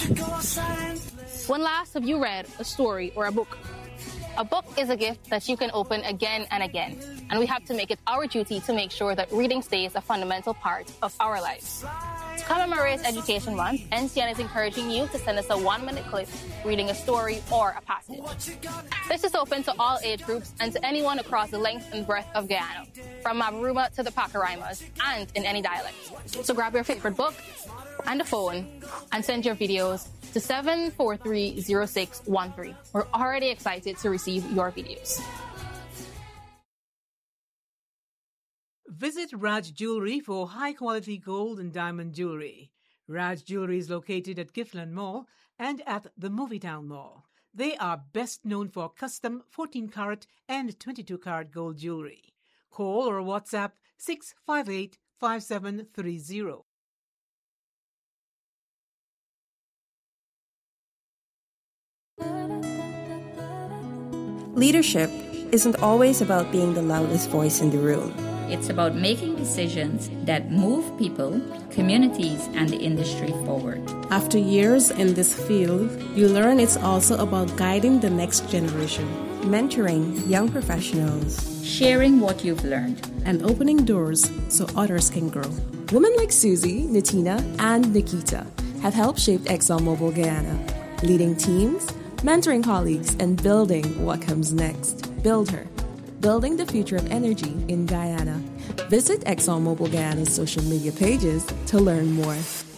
When last have you read a story or a book? A book is a gift that you can open again and again, and we have to make it our duty to make sure that reading stays a fundamental part of our lives. To commemorate Education Month, NCN is encouraging you to send us a 1-minute clip reading a story or a passage. This is open to all age groups and to anyone across the length and breadth of Guyana, from Mabaruma to the Pacaraimas, and in any dialect. So grab your favorite book and a phone and send your videos to 7430613. We're already excited to receive your videos. Visit Raj Jewelry for high-quality gold and diamond jewelry. Raj Jewelry is located at Giffland Mall and at the Movietown Mall. They are best known for custom 14-karat and 22-karat gold jewelry. Call or WhatsApp 658-5730. Leadership isn't always about being the loudest voice in the room. It's about making decisions that move people, communities, and the industry forward. After years in this field, you learn it's also about guiding the next generation, mentoring young professionals, sharing what you've learned, and opening doors so others can grow. Women like Susie, Natina, and Nikita have helped shape ExxonMobil Guyana, leading teams, mentoring colleagues, and building what comes next. Build her. Building the future of energy in Guyana. Visit ExxonMobil Guyana's social media pages to learn more.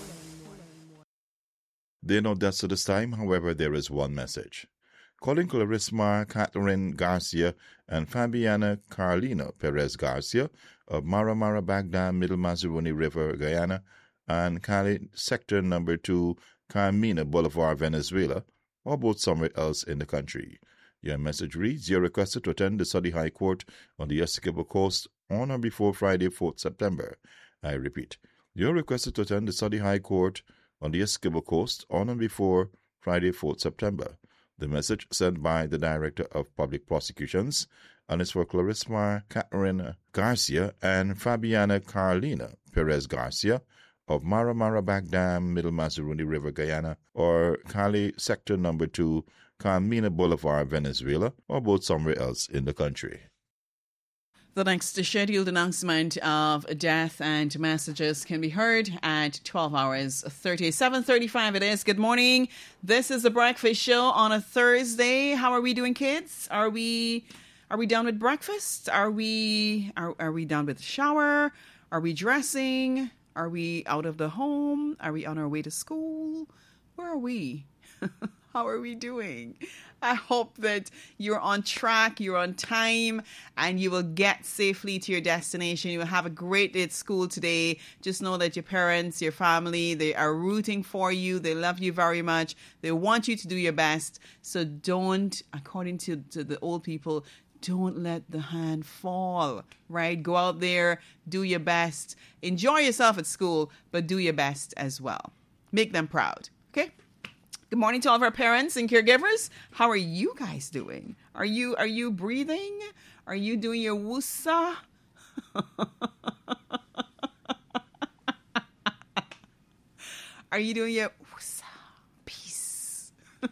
There are no deaths at this time, however, there is one message. Calling Clarisma Catherine Garcia and Fabiana Carolina Perez Garcia of Mara Mara Bagdam, Middle Mazaruni River, Guyana, and Cali Sector Number 2, Carmina Boulevard, Venezuela, or both somewhere else in the country. Your message reads, you're requested to attend the Study High Court on the Essequibo Coast on or before Friday, 4th September. I repeat, you're requested to attend the Study High Court on the Essequibo Coast on and before Friday, 4th September. The message sent by the Director of Public Prosecutions and is for Clarisma Catherine Garcia and Fabiana Carolina Perez Garcia of Mara Mara Bagdam, Middle Mazaruni River, Guyana, or Cali Sector Number 2, Carmina Boulevard, Venezuela, or both somewhere else in the country. The next scheduled announcement of death and messages can be heard at 12 hours 30. 7:35 it is. Good morning. This is the Breakfast Show on a Thursday. How are we doing, kids? Are we done with breakfast? Are we done with the shower? Are we dressing? Are we out of the home? Are we on our way to school? Where are we? How are we doing? I hope that you're on track, you're on time, and you will get safely to your destination. You will have a great day at school today. Just know that your parents, your family, they are rooting for you. They love you very much. They want you to do your best. So don't, according to the old people, don't let the hand fall, right? Go out there, do your best. Enjoy yourself at school, but do your best as well. Make them proud, okay? Good morning to all of our parents and caregivers. How are you guys doing? Are you breathing? Are you doing your wusa? Are you doing your wusa? Peace.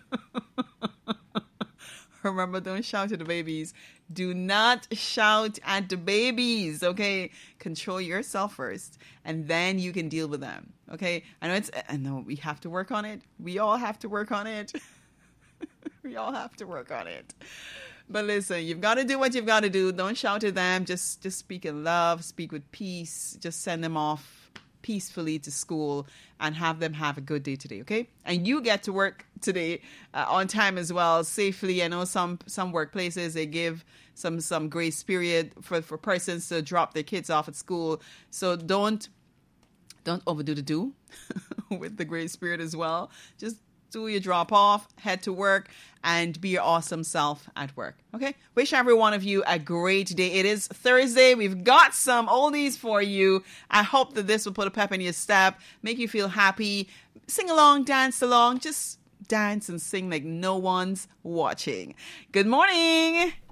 Remember, don't shout at the babies. Do not shout at the babies, okay? Control yourself first, and then you can deal with them, okay? I know we have to work on it. We all have to work on it. We all have to work on it. But listen, you've got to do what you've got to do. Don't shout at them. Just speak in love, speak with peace. Just send them off peacefully to school and have them have a good day today, okay? And you get to work today on time as well, safely. I know some workplaces, they give some grace period for persons to drop their kids off at school. So don't overdo the do with the grace period as well. Just do your drop off, head to work, and be your awesome self at work. Okay? Wish every one of you a great day. It is Thursday. We've got some oldies for you. I hope that this will put a pep in your step, make you feel happy. Sing along, dance along. Just dance and sing like no one's watching. Good morning.